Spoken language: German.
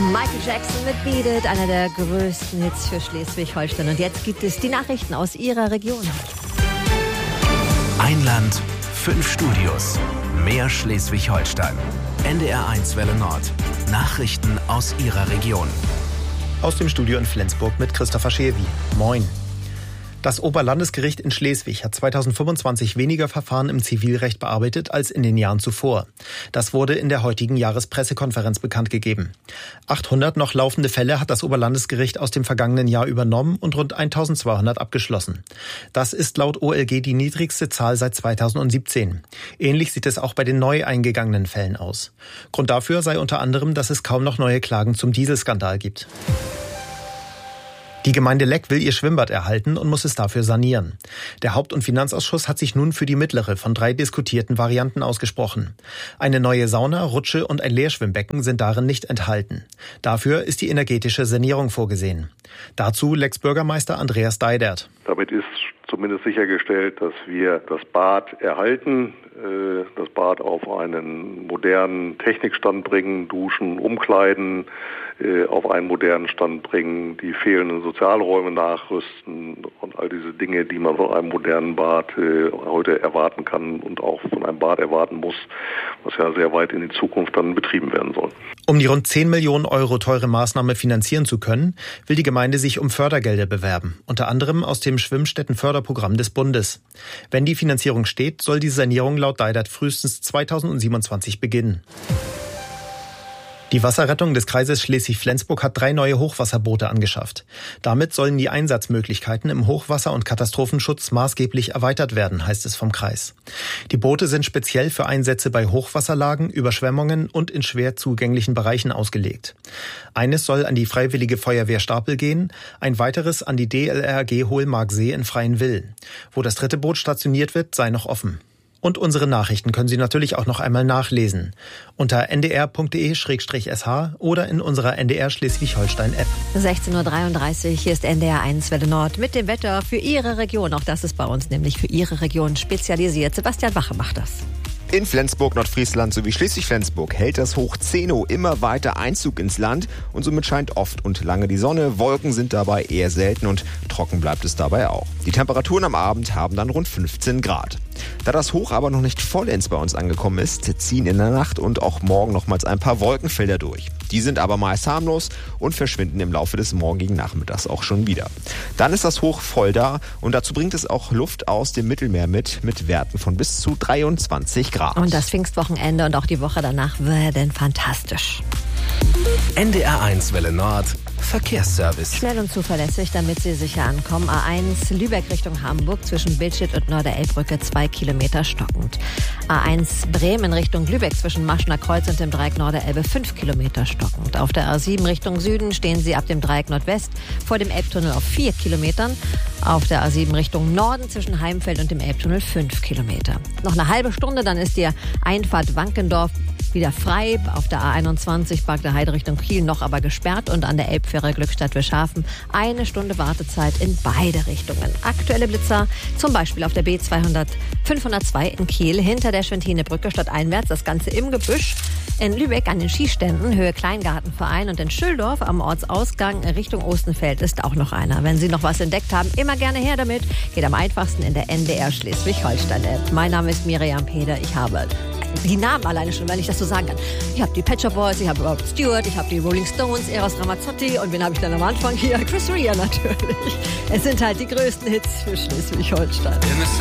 Michael Jackson mit Beat It, einer der größten Hits für Schleswig-Holstein. Und jetzt gibt es die Nachrichten aus Ihrer Region. Ein Land, 5 Studios, mehr Schleswig-Holstein. NDR1 Welle Nord. Nachrichten aus Ihrer Region. Aus dem Studio in Flensburg mit Christopher Schewi. Moin. Das Oberlandesgericht in Schleswig hat 2025 weniger Verfahren im Zivilrecht bearbeitet als in den Jahren zuvor. Das wurde in der heutigen Jahrespressekonferenz bekannt gegeben. 800 noch laufende Fälle hat das Oberlandesgericht aus dem vergangenen Jahr übernommen und rund 1200 abgeschlossen. Das ist laut OLG die niedrigste Zahl seit 2017. Ähnlich sieht es auch bei den neu eingegangenen Fällen aus. Grund dafür sei unter anderem, dass es kaum noch neue Klagen zum Dieselskandal gibt. Die Gemeinde Leck will ihr Schwimmbad erhalten und muss es dafür sanieren. Der Haupt- und Finanzausschuss hat sich nun für die mittlere von 3 diskutierten Varianten ausgesprochen. Eine neue Sauna, Rutsche und ein Leerschwimmbecken sind darin nicht enthalten. Dafür ist die energetische Sanierung vorgesehen. Dazu Lecks Bürgermeister Andreas Deidert. Damit ist zumindest sichergestellt, dass wir das Bad erhalten, das Bad auf einen modernen Technikstand bringen, duschen, umkleiden, auf einen modernen Stand bringen, die fehlenden Sozialräume nachrüsten und all diese Dinge, die man von einem modernen Bad heute erwarten kann und auch von einem Bad erwarten muss, was ja sehr weit in die Zukunft dann betrieben werden soll. Um die rund 10 Millionen Euro teure Maßnahme finanzieren zu können, will die Gemeinde sich um Fördergelder bewerben, unter anderem aus dem Schwimmstättenförderprogramm des Bundes. Wenn die Finanzierung steht, soll die Sanierung laut Deidert frühestens 2027 beginnen. Die Wasserrettung des Kreises Schleswig-Flensburg hat 3 neue Hochwasserboote angeschafft. Damit sollen die Einsatzmöglichkeiten im Hochwasser- und Katastrophenschutz maßgeblich erweitert werden, heißt es vom Kreis. Die Boote sind speziell für Einsätze bei Hochwasserlagen, Überschwemmungen und in schwer zugänglichen Bereichen ausgelegt. Eines soll an die Freiwillige Feuerwehr Stapel gehen, ein weiteres an die DLRG Hohlmarksee in Freienwil. Wo das 3. Boot stationiert wird, sei noch offen. Und unsere Nachrichten können Sie natürlich auch noch einmal nachlesen. Unter ndr.de/sh oder in unserer NDR Schleswig-Holstein-App. 16.33 Uhr, hier ist NDR1 Welle Nord mit dem Wetter für Ihre Region. Auch das ist bei uns nämlich für Ihre Region spezialisiert. Sebastian Wache macht das. In Flensburg, Nordfriesland sowie Schleswig-Flensburg hält das Hoch Zeno immer weiter Einzug ins Land und somit scheint oft und lange die Sonne. Wolken sind dabei eher selten und trocken bleibt es dabei auch. Die Temperaturen am Abend haben dann rund 15 Grad. Da das Hoch aber noch nicht vollends bei uns angekommen ist, ziehen in der Nacht und auch morgen nochmals ein paar Wolkenfelder durch. Die sind aber meist harmlos und verschwinden im Laufe des morgigen Nachmittags auch schon wieder. Dann ist das Hoch voll da und dazu bringt es auch Luft aus dem Mittelmeer mit Werten von bis zu 23 Grad. Und das Pfingstwochenende und auch die Woche danach werden fantastisch. NDR1 Welle Nord. Verkehrsservice. Schnell und zuverlässig, damit Sie sicher ankommen. A1 Lübeck Richtung Hamburg zwischen Billstedt und Norderelbbrücke 2 Kilometer stockend. A1 Bremen Richtung Lübeck zwischen Maschner Kreuz und dem Dreieck Norderelbe 5 Kilometer stockend. Auf der A7 Richtung Süden stehen Sie ab dem Dreieck Nordwest vor dem Elbtunnel auf 4 Kilometern. Auf der A7 Richtung Norden zwischen Heimfeld und dem Elbtunnel 5 Kilometer. Noch eine halbe Stunde, dann ist die Einfahrt Wankendorf wieder frei. Auf der A21 Park der Heide Richtung Kiel noch aber gesperrt und an der Elbfähre Glückstadt-Wilshafen 1 Stunde Wartezeit in beide Richtungen. Aktuelle Blitzer zum Beispiel auf der B200 502 in Kiel hinter der Schwentinebrücke stadteinwärts, das Ganze im Gebüsch. In Lübeck an den Skiständen Höhe Kleingartenverein und in Schüldorf am Ortsausgang Richtung Ostenfeld ist auch noch einer. Wenn Sie noch was entdeckt haben, immer gerne her damit. Geht am einfachsten in der NDR Schleswig-Holstein-App. Mein Name ist Miriam Peder. Ich habe die Namen alleine schon, weil ich das so sagen kann. Ich habe die Pet Shop Boys, ich habe Robert Stewart, ich habe die Rolling Stones, Eros Ramazzotti und wen habe ich dann am Anfang hier? Chris Rea natürlich. Es sind halt die größten Hits für Schleswig-Holstein.